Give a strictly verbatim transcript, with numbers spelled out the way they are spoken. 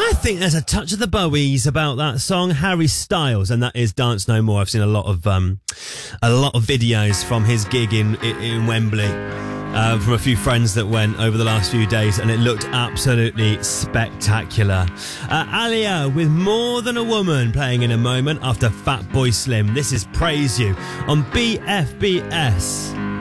I think there's a touch of the Bowies about that song, Harry Styles, and that is Dance No More. I've seen a lot of um, a lot of videos from his gig in in, in Wembley, uh, from a few friends that went over the last few days, and it looked absolutely spectacular. Uh, Alia with More Than a Woman playing in a moment after Fatboy Slim. This is Praise You on B F B S.